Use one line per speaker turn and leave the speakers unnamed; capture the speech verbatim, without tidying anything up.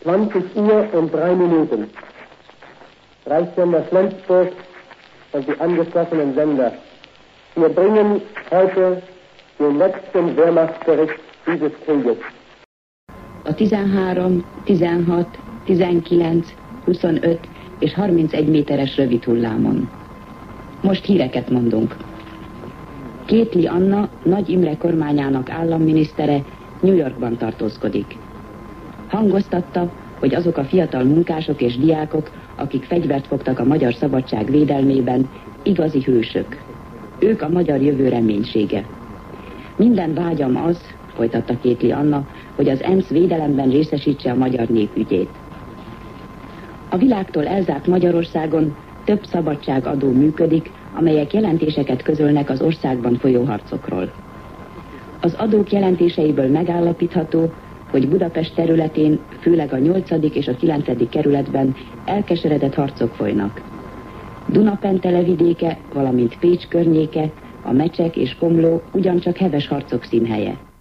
zwanzig Uhr und drei Minuten. Reichssender Flensburg und die angeschlossenen Sender. Wir bringen heute den letzten Wehrmachtsbericht dieses Krieges.
A tizenhárom, tizenhat, tizenkilenc, huszonöt és harmincegy méteres rövid hullámon. Most híreket mondunk. Kétli Anna, Nagy Imre kormányának államminisztere New Yorkban tartózkodik. Hangoztatta, hogy azok a fiatal munkások és diákok, akik fegyvert fogtak a magyar szabadság védelmében, igazi hősök. Ők a magyar jövő reménysége. Minden vágyam az, folytatta Kétli Anna, hogy az ENSZ védelemben részesítse a magyar nép ügyét. A világtól elzárt Magyarországon több szabadságadó működik, amelyek jelentéseket közölnek az országban folyó harcokról. Az adók jelentéseiből megállapítható, hogy Budapest területén, főleg a nyolcadik és a kilencedik kerületben elkeseredett harcok folynak. Duna-Pentele vidéke, valamint Pécs környéke, a Mecsek és Komló ugyancsak heves harcok színhelye.